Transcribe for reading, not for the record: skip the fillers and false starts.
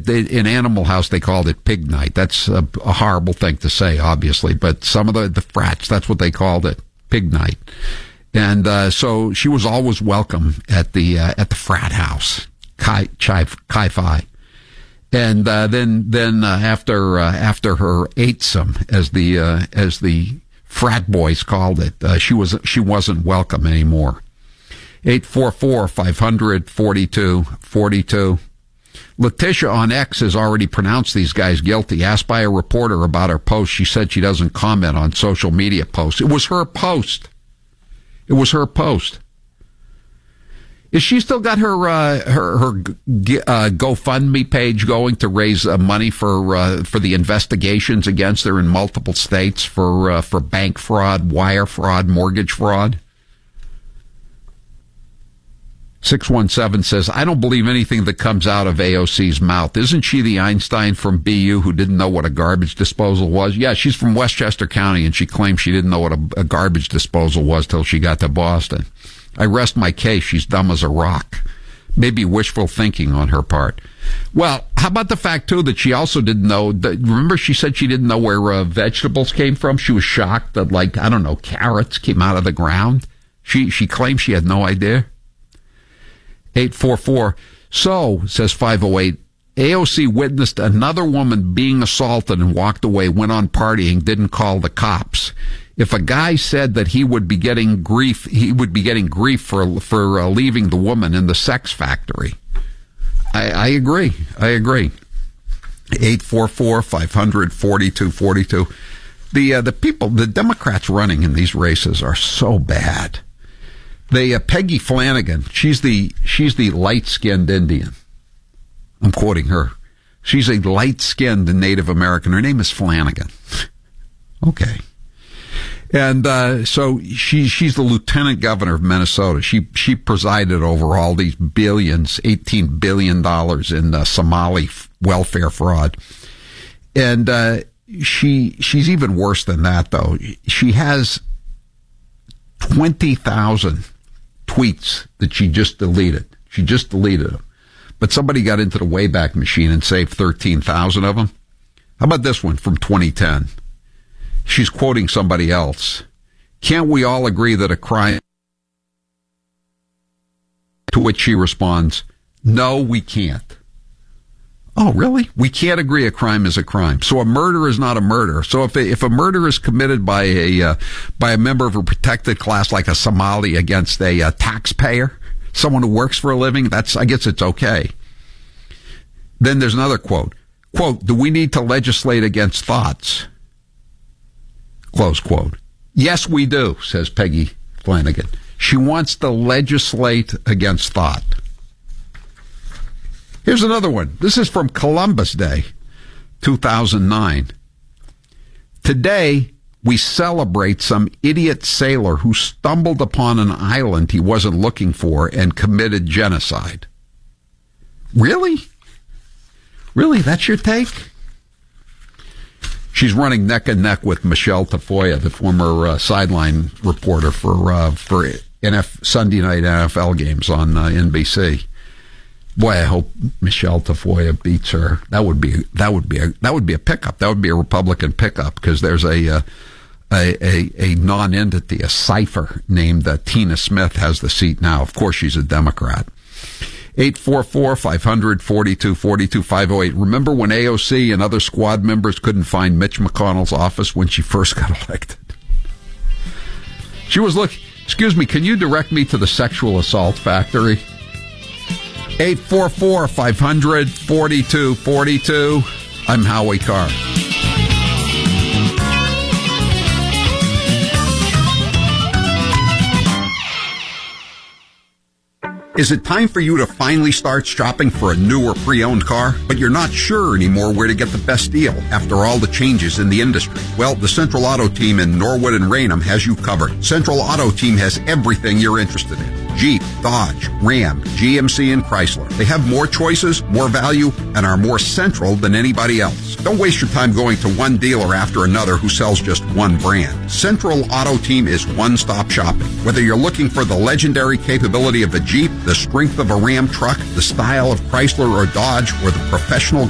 in Animal House, they called it pig night. That's a horrible thing to say, obviously, but some of the frats, that's what they called it, pig night. And so she was always welcome at the frat house, Chi Phi. And then after her eightsome, as the frat boys called it, she wasn't welcome anymore. 844-500-4242. Letitia on X has already pronounced these guys guilty. Asked by a reporter about her post, she said she doesn't comment on social media posts. It was her post. Is she still got her GoFundMe page going to raise money for the investigations against her in multiple states for bank fraud, wire fraud, mortgage fraud? 617 says, I don't believe anything that comes out of AOC's mouth. Isn't she the Einstein from BU who didn't know what a garbage disposal was? Yeah, she's from Westchester County, and she claims she didn't know what a garbage disposal was till she got to Boston. I rest my case. She's dumb as a rock. Maybe wishful thinking on her part. Well, how about the fact, too, that she also didn't know, remember she said she didn't know where vegetables came from? She was shocked that, carrots came out of the ground. She claimed she had no idea. 844. So, says 508, AOC witnessed another woman being assaulted and walked away, went on partying, didn't call the cops. If a guy said that he would be getting grief for leaving the woman in the sex factory. I agree. 844-500-4242. The people, the Democrats running in these races are so bad. Peggy Flanagan, she's the light-skinned Indian. I'm quoting her. She's a light-skinned Native American. Her name is Flanagan. Okay. And so she's the lieutenant governor of Minnesota. She presided over all these billions, $18 billion in Somali welfare fraud. And she's even worse than that, though. She has 20,000 tweets that she just deleted. She just deleted them. But somebody got into the Wayback Machine and saved 13,000 of them. How about this one from 2010? She's quoting somebody else. Can't we all agree that a crime? To which she responds, no, we can't. Oh, really? We can't agree a crime is a crime. So a murder is not a murder. So if a murder is committed by a member of a protected class like a Somali against a taxpayer, someone who works for a living, I guess it's okay. Then there's another quote. Quote, do we need to legislate against thoughts? Close quote. Yes, we do, says Peggy Flanagan. She wants to legislate against thought. Here's another one. This is from Columbus Day, 2009. Today, we celebrate some idiot sailor who stumbled upon an island he wasn't looking for and committed genocide. Really? Really? That's your take? She's running neck and neck with Michelle Tafoya, the former sideline reporter for Sunday night NFL games on NBC. Boy, I hope Michelle Tafoya beats her. That would be a pickup. That would be a Republican pickup because there's a non-entity, a cipher named Tina Smith has the seat now. Of course, she's a Democrat. 844-500-4242, 508. Remember when AOC and other squad members couldn't find Mitch McConnell's office when she first got elected? She was excuse me, can you direct me to the sexual assault factory? 844-500-4242. I'm Howie Carr. Is it time for you to finally start shopping for a new or pre-owned car, but you're not sure anymore where to get the best deal after all the changes in the industry? Well, the Central Auto Team in Norwood and Raynham has you covered. Central Auto Team has everything you're interested in. Jeep, Dodge, Ram, GMC, and Chrysler. They have more choices, more value, and are more central than anybody else. Don't waste your time going to one dealer after another who sells just one brand. Central Auto Team is one-stop shopping. Whether you're looking for the legendary capability of a Jeep, the strength of a Ram truck, the style of Chrysler or Dodge, or the professional